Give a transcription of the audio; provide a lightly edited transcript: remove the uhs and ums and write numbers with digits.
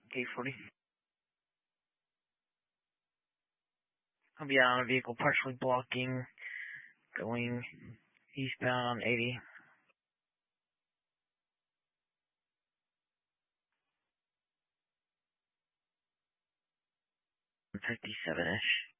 840. I'll be out on a vehicle partially blocking, going eastbound on 80. 57-ish.